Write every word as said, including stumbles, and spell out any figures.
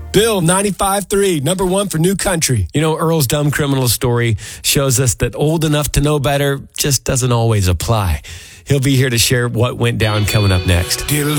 Bill, ninety-five three, number one for New Country. You know, Earl's Dumb Criminal story shows us that old enough to know better just doesn't always apply. He'll be here to share what went down coming up next.